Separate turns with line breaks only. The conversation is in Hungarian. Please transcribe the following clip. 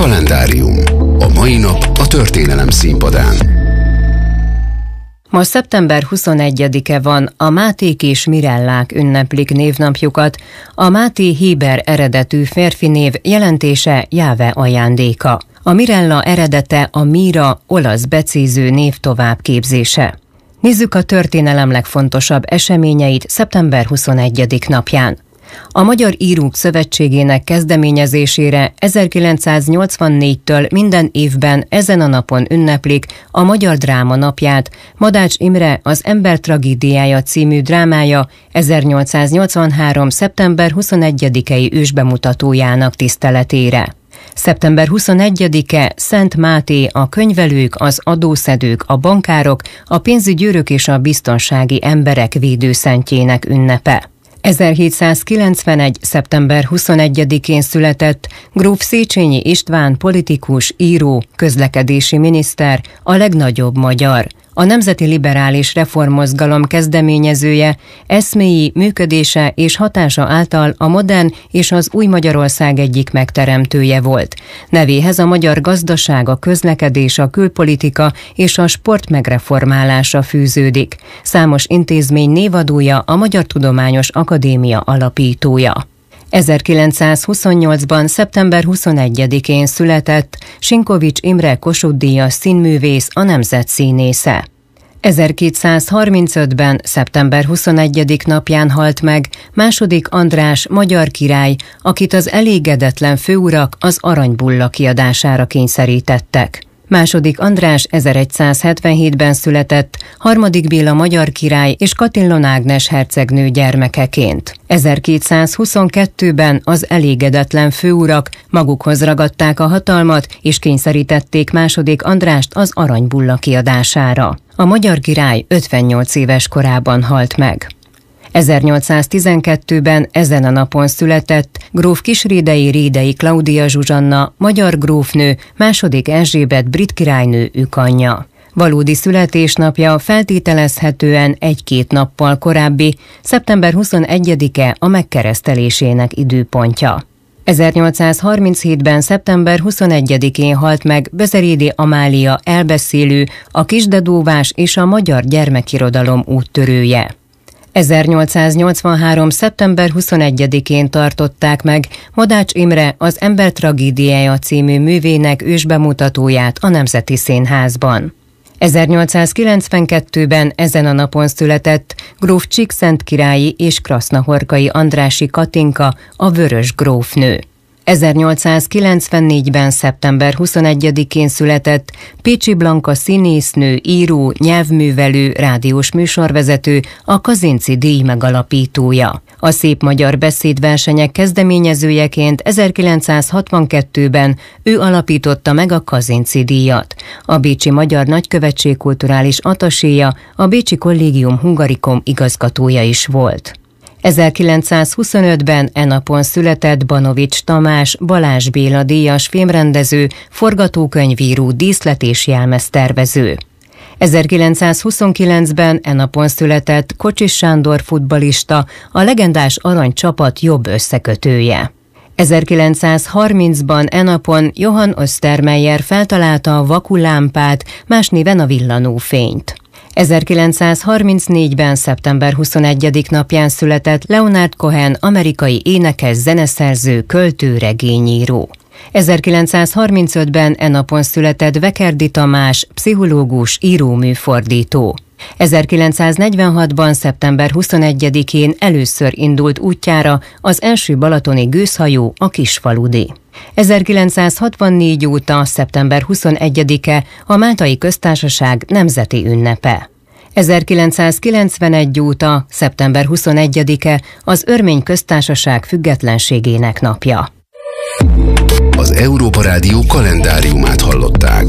Kalendárium. A mai nap a történelem színpadán.
Ma szeptember 21-e van, a Máték és Mirellák ünneplik névnapjukat. A Máté héber eredetű férfi név, jelentése Jáve ajándéka. A Mirella eredete a Míra, olasz becéző név továbbképzése. Nézzük a történelem legfontosabb eseményeit szeptember 21. napján. A Magyar Írók Szövetségének kezdeményezésére 1984-től minden évben ezen a napon ünneplik a Magyar Dráma napját. Madács Imre Az ember tragédiája című drámája 1883. szeptember 21-i ősbemutatójának tiszteletére. Szeptember 21-e Szent Máté, a könyvelők, az adószedők, a bankárok, a pénzügyőrök és a biztonsági emberek védőszentjének ünnepe. 1791. szeptember 21-én született gróf Széchenyi István, politikus, író, közlekedési miniszter, a legnagyobb magyar, a Nemzeti Liberális Reformmozgalom kezdeményezője, eszméi, működése és hatása által a modern és az új Magyarország egyik megteremtője volt. Nevéhez a magyar gazdaság, a közlekedés, a külpolitika és a sport megreformálása fűződik. Számos intézmény névadója, a Magyar Tudományos Akadémia alapítója. 1928-ban szeptember 21-én született Sinkovics Imre Kossuth-díjas színművész, a nemzet színésze. 1235-ben szeptember 21. napján halt meg II. András magyar király, akit az elégedetlen főurak az aranybulla kiadására kényszerítettek. II. András 1177-ben született, III. Béla magyar király és Katillon Ágnes hercegnő gyermekeként. 1222-ben az elégedetlen főurak magukhoz ragadták a hatalmat és kényszerítették II. Andrást az aranybulla kiadására. A magyar király 58 éves korában halt meg. 1812-ben ezen a napon született gróf Kisrédei Klaudia Zsuzsanna, magyar grófnő, II. Erzsébet brit királynő ükanyja. Valódi születésnapja feltételezhetően 1-2 nappal korábbi, szeptember 21-e a megkeresztelésének időpontja. 1837-ben szeptember 21-én halt meg Bezerédi Amália elbeszélő, a kisdedóvás és a magyar gyermekirodalom úttörője. 1883. szeptember 21-én tartották meg Madács Imre Az ember tragédiája című művének ősbemutatóját a Nemzeti Színházban. 1892-ben ezen a napon született gróf Csíkszentkirályi és Krasznahorkai Andrássy Katinka, a vörös grófnő. 1894-ben szeptember 21-én született Pécsi Blanka színésznő, író, nyelvművelő, rádiós műsorvezető, a Kazinczy díj megalapítója. A Szép Magyar Beszédversenyek kezdeményezőjeként 1962-ben ő alapította meg a Kazinczy díjat. A Bécsi Magyar Nagykövetség kulturális ataséja, a Bécsi Collegium Hungaricum igazgatója is volt. 1925-ben e napon született Banovics Tamás, Balázs Béla díjas filmrendező, forgatókönyvíró, díszlet- és jelmeztervező. 1929-ben e napon született Kocsis Sándor futballista, a legendás aranycsapat jobb összekötője. 1930-ban e napon Johann Ostermeyer feltalálta a vakulámpát, más néven a villanófényt. 1934-ben szeptember 21. napján született Leonard Cohen, amerikai énekes, zeneszerző, költő, regényíró. 1935-ben e napon született Vekerdi Tamás, pszichológus, író, műfordító. 1946-ban szeptember 21-én először indult útjára az első balatoni gőzhajó, a Kisfaludi. 1964 óta szeptember 21-e a Máltai Köztársaság nemzeti ünnepe. 1991 óta szeptember 21-e az Örmény Köztársaság függetlenségének napja.
Az Európa Rádió kalendáriumát hallották.